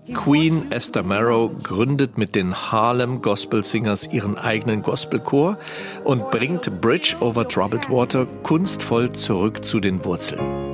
Queen Esther Marrow gründet mit den Harlem Gospel Singers ihren eigenen Gospelchor und bringt Bridge over Troubled Water kunstvoll zurück zu den Wurzeln.